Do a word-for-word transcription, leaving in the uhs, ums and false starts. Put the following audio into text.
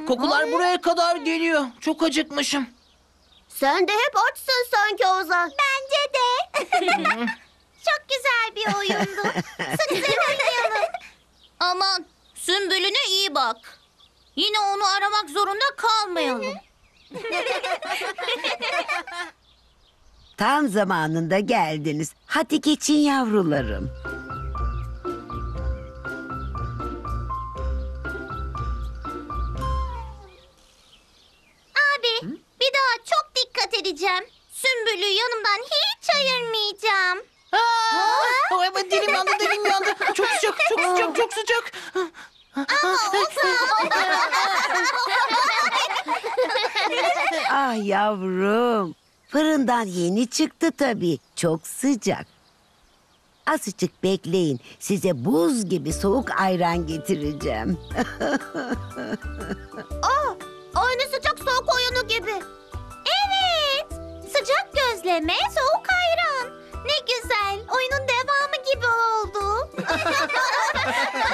Kokular buraya kadar geliyor. Çok acıkmışım. Sen de hep açsın sanki Ozan. Bence de. Çok güzel bir oyundu. Sık sık oynayalım. Aman Sümbül'üne iyi bak. Yine onu aramak zorunda kalmayalım. Tam zamanında geldiniz. Hadi geçin yavrularım. Abi bir daha çok dikkat edeceğim. Sümbül'ü yanımdan hiç ayırmayacağım. Aa, oh, evet, dilim yandı, dilim yandı. Çok sıcak, çok sıcak, çok sıcak. Ah yavrum. Fırından yeni çıktı tabii. Çok sıcak. Azıcık bekleyin. Size buz gibi soğuk ayran getireceğim. Aa, aynı sıcak soğuk oyunu gibi. Evet. Sıcak gözleme, soğuk ayran. Ne güzel. Oyunun devamı gibi oldu.